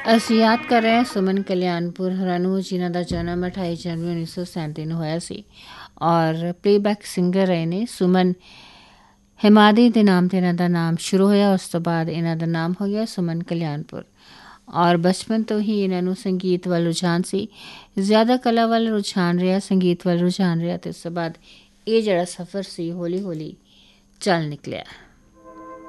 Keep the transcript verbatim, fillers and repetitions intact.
ਅਸੀਂ ਯਾਦ ਕਰ ਰਹੇ ਹਾਂ ਸੁਮਨ ਕਲਿਆਣਪੁਰ ਹੋਰਾਂ ਨੂੰ, ਜਿਨ੍ਹਾਂ ਦਾ ਜਨਮ ਅਠਾਈ ਜਨਵਰੀ ਉੱਨੀ ਸੌ ਸੈਂਤੀ ਨੂੰ ਹੋਇਆ ਸੀ ਔਰ ਪਲੇਬੈਕ ਸਿੰਗਰ ਰਹੇ ਨੇ। ਸੁਮਨ ਹਿਮਾਦੀ ਦੇ ਨਾਮ 'ਤੇ ਇਹਨਾਂ ਦਾ ਨਾਮ ਸ਼ੁਰੂ ਹੋਇਆ, ਉਸ ਤੋਂ ਬਾਅਦ ਇਹਨਾਂ ਦਾ ਨਾਮ ਹੋ ਗਿਆ ਸੁਮਨ ਕਲਿਆਣਪੁਰ। ਔਰ ਬਚਪਨ ਤੋਂ ਹੀ ਇਹਨਾਂ ਨੂੰ ਸੰਗੀਤ ਵੱਲ ਰੁਝਾਨ ਸੀ, ਜ਼ਿਆਦਾ ਕਲਾ ਵੱਲ ਰੁਝਾਨ ਰਿਹਾ, ਸੰਗੀਤ ਵੱਲ ਰੁਝਾਨ ਰਿਹਾ, ਅਤੇ ਉਸ ਤੋਂ ਬਾਅਦ ਇਹ ਜਿਹੜਾ ਸਫ਼ਰ ਸੀ ਹੌਲੀ ਹੌਲੀ ਚੱਲ ਨਿਕਲਿਆ।